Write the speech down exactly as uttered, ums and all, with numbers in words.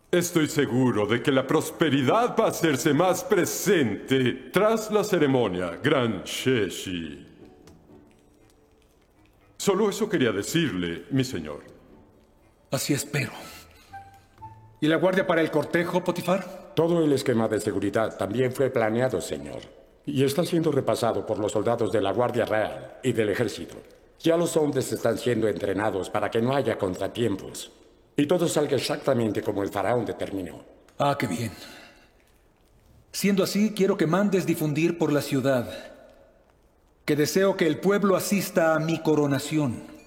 Estoy seguro de que la prosperidad va a hacerse más presente tras la ceremonia, Gran Sheshi. Solo eso quería decirle, mi señor. Así espero. ¿Y la guardia para el cortejo, Potifar? Todo el esquema de seguridad también fue planeado, señor. Y está siendo repasado por los soldados de la Guardia Real y del Ejército. Ya los hombres están siendo entrenados para que no haya contratiempos. Y todo salga exactamente como el faraón determinó. Ah, qué bien. Siendo así, quiero que mandes difundir por la ciudad que deseo que el pueblo asista a mi coronación.